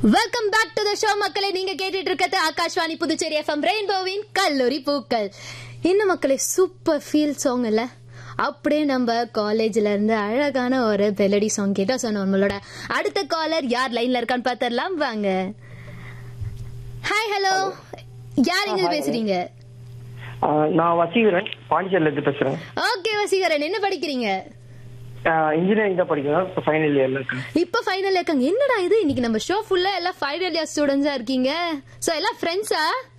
Welcome back to the show மக்களே. நீங்க கேட்டுட்டு இருக்கிறது ஆகாஷ்வாணி புதுச்சேரி எஃப்எம் ரெயின்போவின் கல்லூரி பூக்கள். இன்னும் மக்களே சூப்பர் ஃபீல் சாங் இல்ல, அப்படியே நம்ம காலேஜ்ல இருந்து அழகான ஒரு மெலடி சாங் கேட்டா. சொன்ன நம்மளோட அடுத்த காலர் யார் லைன்ல இருக்கான்னு பாத்திரலாம் வாங்க. ஹாய், ஹலோ, யார் எங்க பேசுறீங்க? நான் வசீகரன், பாண்டிச்சேரியில இருந்து பேசுறேன். ஓகே வசீகரன், என்ன படிக்கிறீங்க? இன்ஜினியரிங் தான் படிக்கிறேன். இப்போ ஃபைனல் இயர்ல இருக்கேன். இப்போ ஃபைனல் இருக்காங்க. என்னடா இது, இன்னைக்கு நம்ம ஷோ ஃபுல்லா எல்லாம் ஃபைனல் இயர் ஸ்டூடெண்ட்ஸா இருக்கீங்க. சோ எல்லாம் ஃப்ரெண்ட்ஸா?